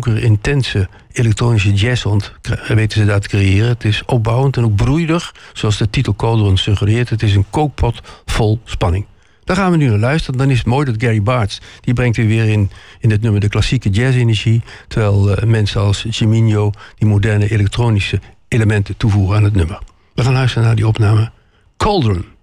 donkere, intense elektronische jazzsound weten ze daar te creëren. Het is opbouwend en ook broeidig, zoals de titel Cauldron suggereert. Het is een kookpot vol spanning. Daar gaan we nu naar luisteren. Dan is het mooi dat Gary Bartz, die brengt weer in het nummer de klassieke jazz-energie, terwijl mensen als Cimino die moderne elektronische elementen toevoegen aan het nummer. We gaan luisteren naar die opname Cauldron.